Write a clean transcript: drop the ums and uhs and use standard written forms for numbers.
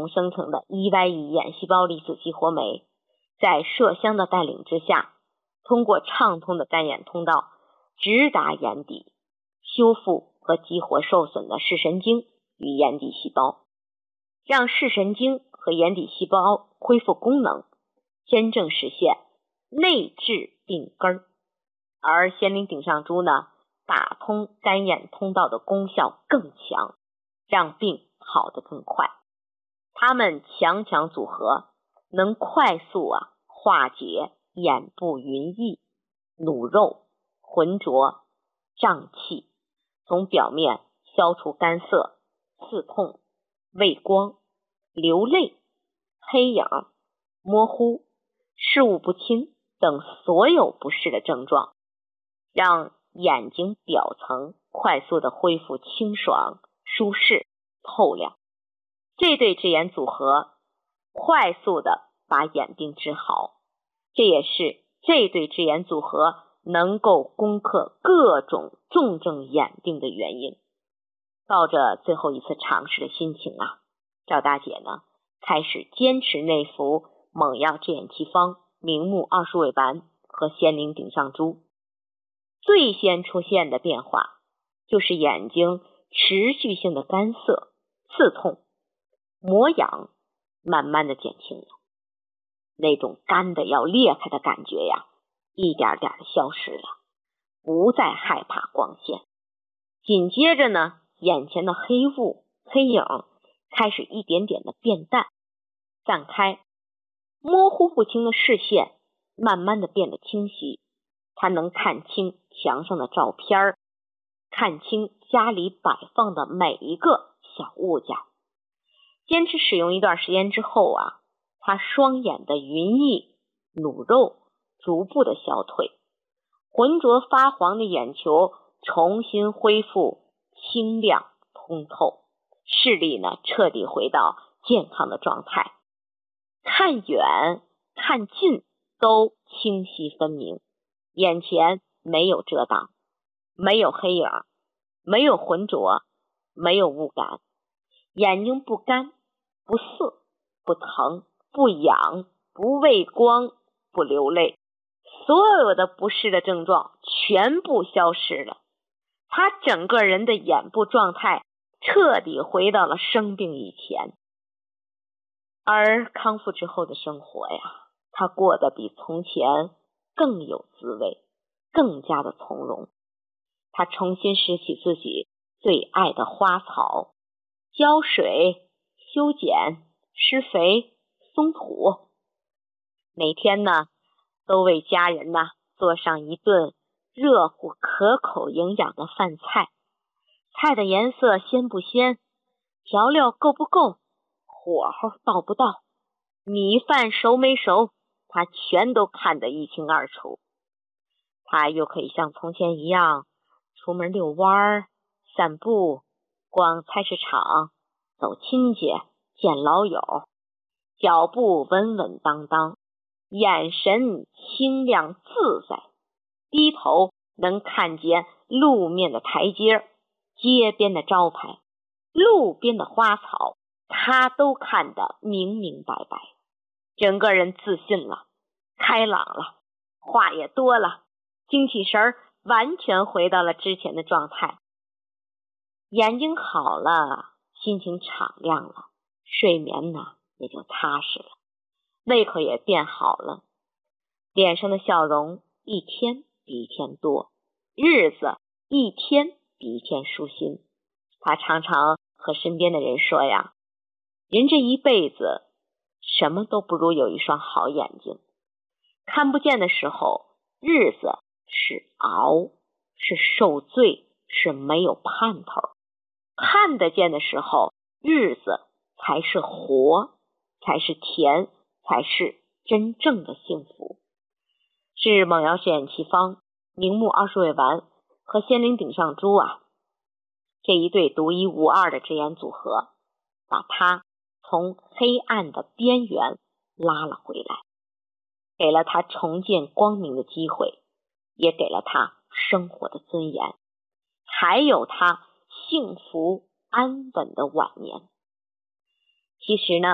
统生成的 EYE 眼细胞离子激活酶，在麝香的带领之下，通过畅通的干眼通道直达眼底，修复和激活受损的视神经与眼底细胞，让视神经和眼底细胞恢复功能，真正实现内治病根。而仙灵顶上珠呢，打通干眼通道的功效更强，让病好得更快。它们强强组合，能快速化解眼部云翳、努肉、浑浊、胀气，从表面消除干涩、刺痛、畏光、流泪、黑影、模糊、视物不清等所有不适的症状，让眼睛表层快速的恢复清爽、舒适、透亮。这对治眼组合快速的把眼病治好，这也是这对治眼组合能够攻克各种重症眼病的原因。抱着最后一次尝试的心情赵大姐呢开始坚持内服猛药治眼奇方、明目20味丸和仙灵顶上珠。最先出现的变化就是眼睛持续性的干涩、刺痛、磨痒慢慢的减轻了，那种干的要裂开的感觉一点点的消失了，不再害怕光线。紧接着呢，眼前的黑雾、黑影开始一点点的变淡、散开，模糊不清的视线慢慢的变得清晰，他能看清墙上的照片，看清家里摆放的每一个小物件。坚持使用一段时间之后他双眼的云翳、努肉逐步的消退，浑浊发黄的眼球重新恢复清亮通透，视力呢彻底回到健康的状态，看远看近都清晰分明，眼前没有遮挡，没有黑影，没有浑浊，没有雾感，眼睛不干、不涩、不疼、不痒、不畏光、不流泪，所有的不适的症状全部消失了，他整个人的眼部状态彻底回到了生病以前。而康复之后的生活他过得比从前更有滋味，更加的从容。他重新拾起自己最爱的花草，浇水、修剪、施肥、松土，每天呢都为家人做上一顿热乎可口营养的饭菜，菜的颜色鲜不鲜，调料够不够，火候到不到，米饭熟没熟，他全都看得一清二楚。他又可以像从前一样出门遛弯、散步、逛菜市场、走亲戚、见老友，脚步稳稳当当，眼神清亮自在，低头能看见路面的台阶、街边的招牌、路边的花草，他都看得明明白白，整个人自信了，开朗了，话也多了，精气神完全回到了之前的状态。眼睛好了，心情敞亮了，睡眠也就踏实了，胃口也变好了，脸上的笑容一天比一天多，日子一天比一天舒心。他常常和身边的人说人这一辈子什么都不如有一双好眼睛，看不见的时候，日子是熬，是受罪，是没有盼头；看得见的时候，日子才是活，才是甜，才是真正的幸福。是猛药治眼奇方、明目20味丸和仙灵顶上珠这一对独一无二的治眼组合，把它从黑暗的边缘拉了回来，给了他重见光明的机会，也给了他生活的尊严，还有他幸福安稳的晚年。其实呢，